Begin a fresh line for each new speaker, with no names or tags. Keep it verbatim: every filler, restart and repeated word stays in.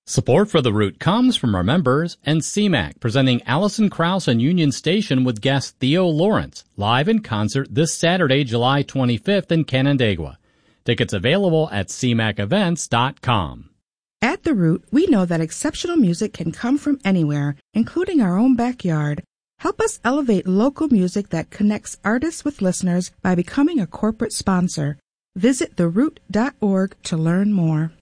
Support for The Root comes from our members and C MAC, presenting Alison Krauss and Union Station with guest Theo Lawrence, live in concert this Saturday, July twenty-fifth in Canandaigua. Tickets available at c mac events dot com.
At The Root, we know that exceptional music can come from anywhere, including our own backyard. Help us elevate local music that connects artists with listeners by becoming a corporate sponsor. Visit the root dot org to learn more.